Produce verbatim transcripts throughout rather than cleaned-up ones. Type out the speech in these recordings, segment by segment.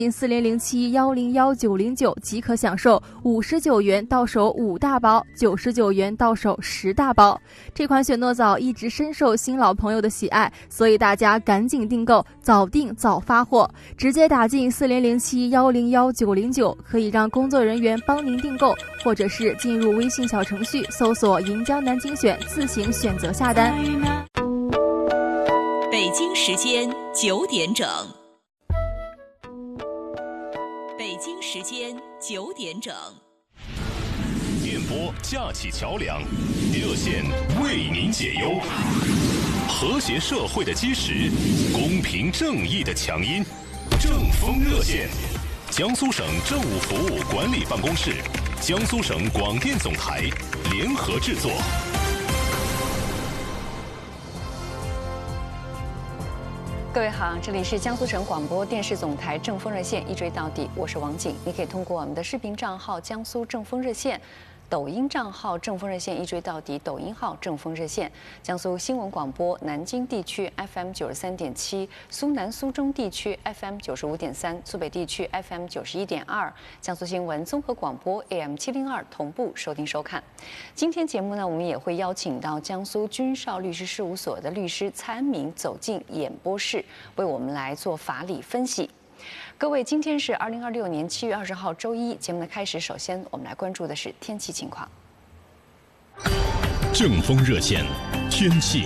四零零七幺零幺九零九即可享受五十九元到手五大包，九十九元到手十大包。这款雪诺枣一直深受新老朋友的喜爱，所以大家赶紧订购，早订早发货。直接打进四零零七幺零幺九零九，可以让工作人员帮您订购，或者是进入微信小程序搜索“银江南京选”，自行选择下单。 北京时间九点整。北京时间九点整， 电波架起桥梁，热线为您解忧，和谐社会的基石，公平正义的强音，正风热线，江苏省政务服务管理办公室、江苏省广电总台联合制作。 各位好，这里是江苏省广播电视总台正风热线，一追到底，我是王景。你可以通过我们的视频账号江苏正风热线、抖音账号正风热线一追到底，抖音号正风热线，江苏新闻广播南京地区 F M 九十三点七，苏南苏中地区 F M 九十五点三，苏北地区 F M 九十一点二，江苏新闻综合广播 A M 七零二同步收听收看。今天节目呢，我们也会邀请到江苏君少律师事务所的律师蔡安明走进演播室，为我们来做法理分析。各位，今天是二零二六年七月二十号周一，节目的开始，首先我们来关注的是天气情况。 正风热线，天气。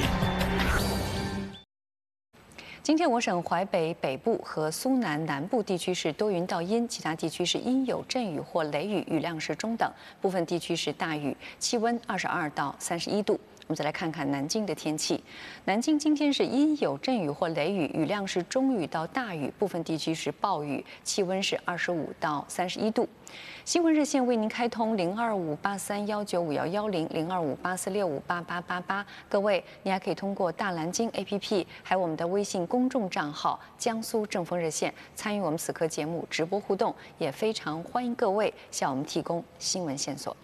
今天我省淮北北部和苏南南部地区是多云到阴，其他地区是阴有阵雨或雷雨，雨量是中等，部分地区是大雨，气温二十二到三十一度。我们再来看看南京的天气。南京今天是阴有阵雨或雷雨，雨量是中雨到大雨，部分地区是暴雨，气温是二十五到三十一度。新闻热线为您开通零二五八三幺九五幺幺零零二五八四六五八八八八。各位，你还可以通过大蓝鲸 A P P， 还有我们的微信公众账号江苏正风热线参与我们此刻节目直播互动，也非常欢迎各位向我们提供新闻线索。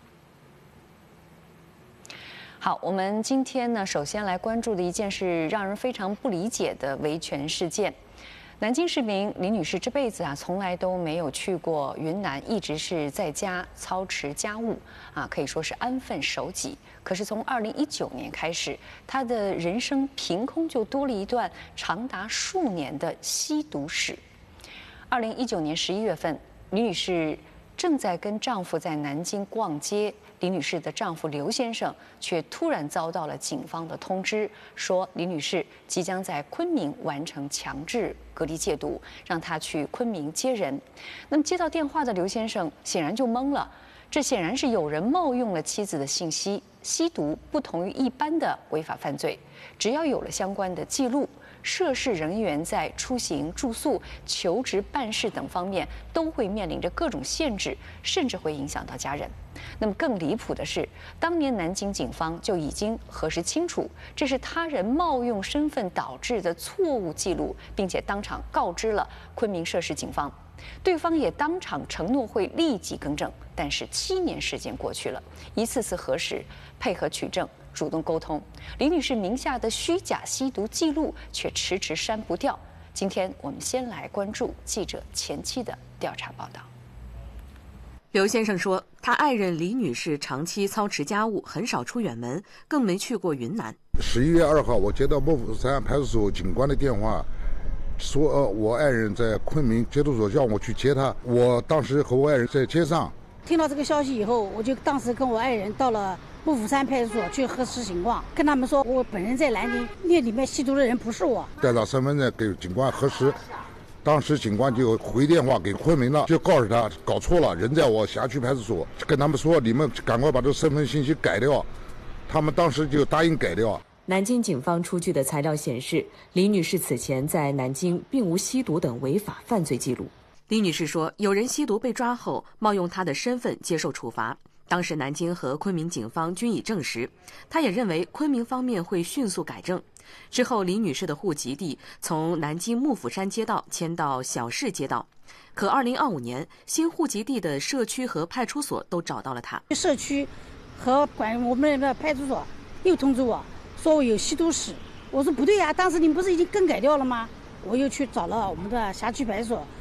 好，我们今天呢，首先来关注的一件是让人非常不理解的维权事件。南京市民李女士这辈子啊，从来都没有去过云南，一直是在家操持家务啊，可以说是安分守己。可是从二零一九年开始，她的人生凭空就多了一段长达数年的吸毒史。二零一九年十一月份，李女士正在跟丈夫在南京逛街。李女士的丈夫刘先生却突然遭到了警方的通知，说李女士即将在昆明完成强制隔离戒毒，让她去昆明接人。那么接到电话的刘先生显然就懵了，这显然是有人冒用了妻子的信息。吸毒不同于一般的违法犯罪，只要有了相关的记录，涉事人员在出行、住宿、求职、办事等方面都会面临着各种限制，甚至会影响到家人。那么更离谱的是，当年南京警方就已经核实清楚，这是他人冒用身份导致的错误记录，并且当场告知了昆明涉事警方。对方也当场承诺会立即更正，但是七年时间过去了，一次次核实、配合取证、主动沟通，李女士名下的虚假吸毒记录却迟迟删不掉。今天我们先来关注记者前期的调查报道。 刘先生说，他爱人李女士长期操持家务，很少出远门，更没去过云南。 十一月二号，我接到莫府山派出所警官的电话，说呃，我爱人在昆明戒毒所，叫我去接他。我当时和我爱人在街上， 听到这个消息以后，我就当时跟我爱人到了莫府山派出所去核实情况，跟他们说我本人在南京，那里面吸毒的人不是我， 带上身份证给警官核实。当时警官就回电话给昆明了，就告诉他搞错了，人在我辖区派出所，跟他们说你们赶快把这身份信息改掉。他们当时就答应改掉。 南京警方出具的材料显示，李女士此前在南京并无吸毒等违法犯罪记录。李女士说，有人吸毒被抓后，冒用她的身份接受处罚。当时南京和昆明警方均已证实，她也认为昆明方面会迅速改正。之后，李女士的户籍地从南京幕府山街道迁到小市街道，可二零二五年，新户籍地的社区和派出所都找到了她。 社区和管我们的派出所又通知我说我有吸毒史，我说不对呀、啊，当时你们不是已经更改掉了吗？我又去找了我们的辖区派出所，